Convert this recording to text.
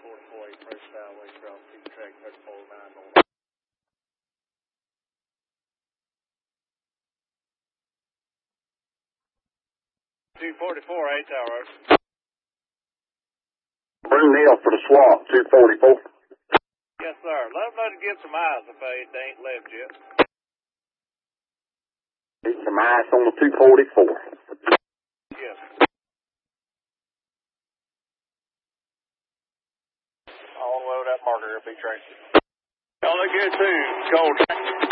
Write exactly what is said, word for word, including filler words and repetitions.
forty-four, approach Skyway cross, keep track thirty-four nine north. two forty-four, eight tower. Bring Neil for the swap, two forty-four. Yes, sir. Let them know to get some eyes if they, they ain't left yet. Get some ice on the two forty-four. Yes. All the way with that marker, it'll be Tracy. Y'all look good too. Cold.